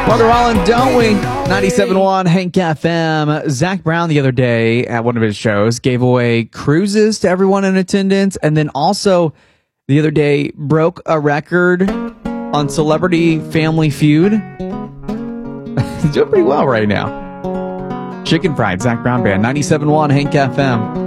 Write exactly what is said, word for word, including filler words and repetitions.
Mother Wallen, don't we? ninety-seven point one Hank F M. Zach Brown the other day at one of his shows gave away cruises to everyone in attendance, and then also the other day broke a record on Celebrity Family Feud. He's doing pretty well right now. Chicken Fried, Zach Brown Band, ninety-seven point one Hank F M.